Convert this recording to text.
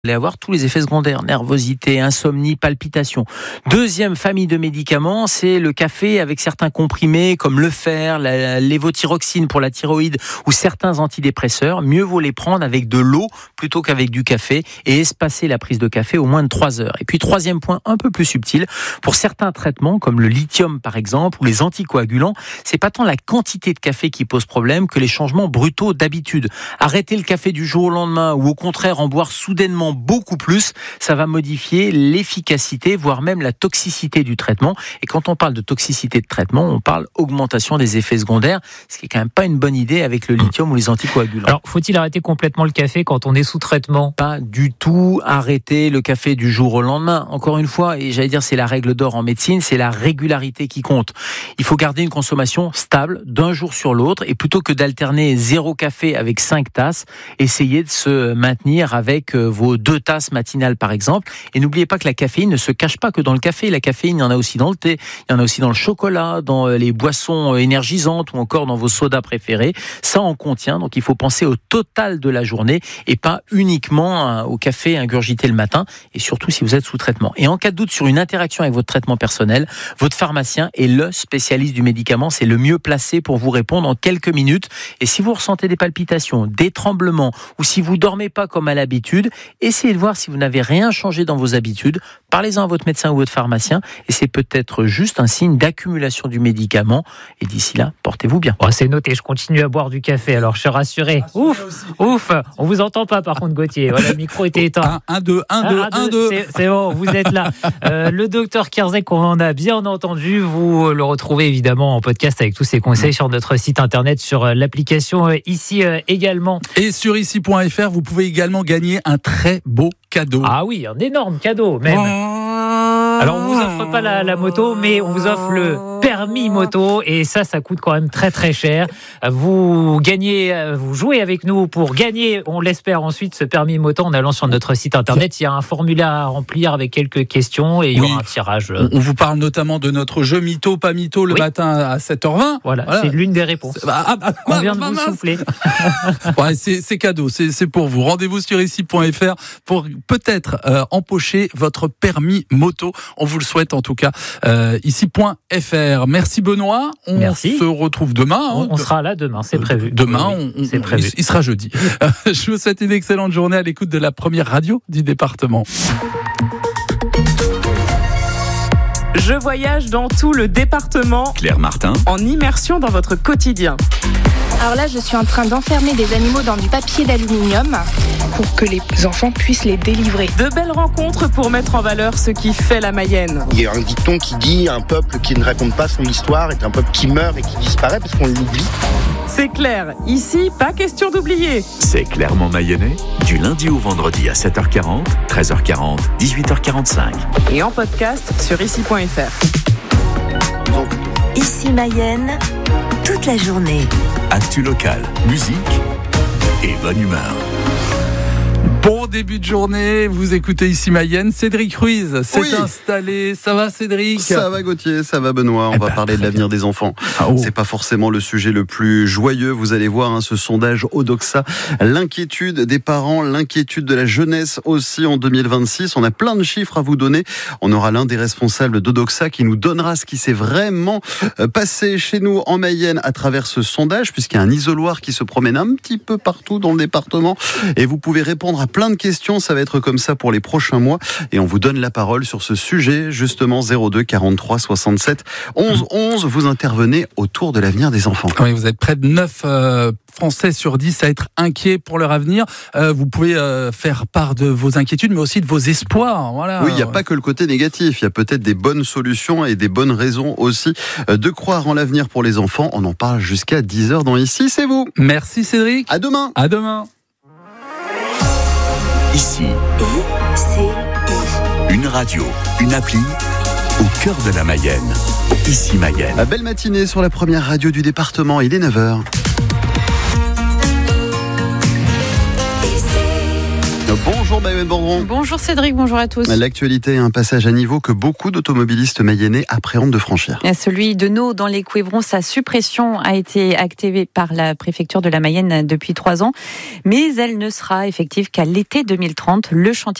allez avoir tous les effets secondaires, nervosité, insomnie, palpitations. Deuxième famille de médicaments, c'est le café avec certains comprimés comme le fer, la lévothyroxine pour la thyroïde ou certains antidépresseurs. Mieux vaut les prendre avec de l'eau plutôt qu'avec du café et espacer la prise de café au moins de 3 heures. Et puis troisième point un peu plus subtil, pour certains traitements comme le lithium par exemple ou les anticoagulants, c'est pas tant la quantité de café qui pose problème que les changements brutaux d'habitude. Arrêter le café du jour au lendemain ou au contraire en boire soudainement beaucoup plus, ça va modifier l'efficacité, voire même la toxicité du traitement. Et quand on parle de toxicité de traitement, on parle augmentation des effets secondaires, ce qui est quand même pas une bonne idée avec le lithium ou les anticoagulants. Alors, faut-il arrêter complètement le café quand on est sous traitement ? Pas du tout arrêter le café du jour au lendemain. Encore une fois, et j'allais dire c'est la règle d'or en médecine, c'est la régularité qui compte. Il faut garder une consommation stable d'un jour sur l'autre et plutôt que d'alterner 0 café avec 5 tasses, essayez de se maintenir avec vos 2 tasses matinales par exemple. Et n'oubliez pas que la caféine ne se cache pas que dans le café. La caféine, il y en a aussi dans le thé, il y en a aussi dans le chocolat, dans les boissons énergisantes ou encore dans vos sodas préférés. Ça en contient, donc il faut penser au total de la journée et pas uniquement au café ingurgité le matin et surtout si vous êtes sous traitement. Et en cas de doute sur une interaction avec votre traitement personnel, votre pharmacien est le spécialiste du médicament, c'est le mieux placé pour vous répondre en quelques minutes. Et si vous ressentez des palpitations, des tremblements ou si vous dormez pas comme à l'habitude, essayez de voir si vous n'avez rien changé dans vos habitudes. Parlez-en à votre médecin ou votre pharmacien et c'est peut-être juste un signe d'accumulation du médicament. Et d'ici là, portez-vous bien. Oh, c'est noté, je continue à boire du café, alors je suis rassuré. Ouf, on vous entend pas par contre Gauthier, voilà, le micro était éteint. 1, 2, 1, 2. C'est bon, vous êtes là. Le docteur Kierzek, on en a bien entendu, vous le retrouvez évidemment en podcast avec tous ses conseils sur notre site internet, sur l'application ici également. Et sur ici.fr, vous pouvez également gagner un très beau cadeau. Ah oui, un énorme cadeau même. Alors on vous offre pas la moto, mais on vous offre le permis moto et ça coûte quand même très très cher. Vous jouez avec nous pour gagner, on l'espère ensuite, ce permis moto en allant sur notre site internet. Il y a un formulaire à remplir avec quelques questions et il y aura un tirage. On vous parle notamment de notre jeu mytho, pas mytho le matin à 7h20. Voilà, c'est l'une des réponses. On vient de vous souffler. Ouais, c'est cadeau, c'est pour vous. Rendez-vous sur ici.fr pour peut-être empocher votre permis moto. On vous le souhaite en tout cas. Ici.fr. Merci Benoît. Merci. Se retrouve demain. On sera là demain, c'est prévu. Demain, c'est prévu. Il sera jeudi. Je vous souhaite une excellente journée à l'écoute de la première radio du département. Je voyage dans tout le département. Claire Martin. En immersion dans votre quotidien. Alors là, je suis en train d'enfermer des animaux dans du papier d'aluminium pour que les enfants puissent les délivrer. De belles rencontres pour mettre en valeur ce qui fait la Mayenne. Il y a un dicton qui dit un peuple qui ne raconte pas son histoire est un peuple qui meurt et qui disparaît parce qu'on l'oublie. C'est clair, ici, pas question d'oublier. C'est clairement mayennais, du lundi au vendredi à 7h40, 13h40, 18h45. Et en podcast sur ici.fr. Ici Mayenne, toute la journée. Actu local, musique et bonne humeur. Bon début de journée, vous écoutez ici Mayenne. Cédric Ruiz s'est installé. Ça va Cédric ? Ça va Gauthier, ça va Benoît. On va parler de l'avenir des enfants. C'est pas forcément le sujet le plus joyeux. Vous allez voir ce sondage Odoxa. L'inquiétude des parents, l'inquiétude de la jeunesse aussi en 2026. On a plein de chiffres à vous donner. On aura l'un des responsables d'Odoxa qui nous donnera ce qui s'est vraiment passé chez nous en Mayenne à travers ce sondage, puisqu'il y a un isoloir qui se promène un petit peu partout dans le département. Et vous pouvez répondre à plein de questions, ça va être comme ça pour les prochains mois et on vous donne la parole sur ce sujet justement 02 43 67 11 11. Vous intervenez autour de l'avenir des enfants. Oui, vous êtes près de 9 Français sur 10 à être inquiets pour leur avenir. Vous pouvez faire part de vos inquiétudes mais aussi de vos espoirs. Voilà. Oui, il n'y a pas que le côté négatif, il y a peut-être des bonnes solutions et des bonnes raisons aussi de croire en l'avenir pour les enfants. On en parle jusqu'à 10h dans Ici, c'est vous. Merci Cédric. À demain. À demain. Ici, une radio, une appli, au cœur de la Mayenne. Ici Mayenne. Belle matinée sur la première radio du département, il est 9h. Bonjour Maëlle Bordron. Bonjour Cédric, bonjour à tous. L'actualité, un passage à niveau que beaucoup d'automobilistes mayennais appréhendent de franchir. Celui de Naux dans les Couévrons, sa suppression a été actée par la préfecture de la Mayenne depuis 3 ans, mais elle ne sera effective qu'à l'été 2030. Le chantier